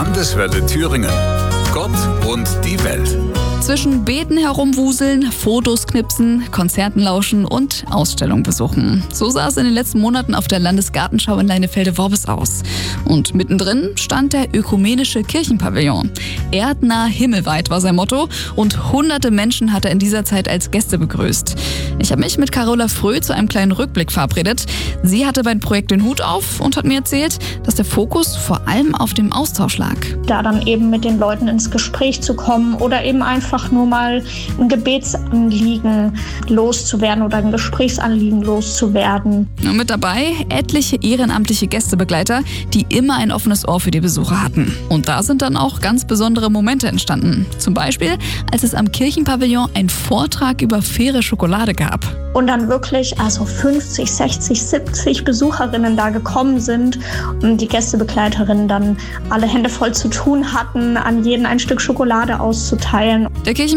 Landeswelle Thüringen. Gott und die Welt. Zwischen Beeten herumwuseln, Fotos knipsen, Konzerten lauschen und Ausstellungen besuchen. So sah es in den letzten Monaten auf der Landesgartenschau in Leinefelde-Worbis aus. Und mittendrin stand der ökumenische Kirchenpavillon. Erdnah himmelweit war sein Motto und hunderte Menschen hat er in dieser Zeit als Gäste begrüßt. Ich habe mich mit Carola Fröh zu einem kleinen Rückblick verabredet. Sie hatte beim Projekt den Hut auf und hat mir erzählt, dass der Fokus vor allem auf dem Austausch lag. Da dann eben mit den Leuten ins Gespräch zu kommen oder eben einfach nur mal ein Gebetsanliegen loszuwerden oder ein Gesprächsanliegen loszuwerden. Und mit dabei etliche ehrenamtliche Gästebegleiter, die immer ein offenes Ohr für die Besucher hatten. Und da sind dann auch ganz besondere Momente entstanden. Zum Beispiel, als es am Kirchenpavillon einen Vortrag über faire Schokolade gab. Und dann wirklich 50, 60, 70 Besucherinnen da gekommen sind und die Gästebegleiterinnen dann alle Hände voll zu tun hatten, an jeden ein Stück Schokolade auszuteilen. Der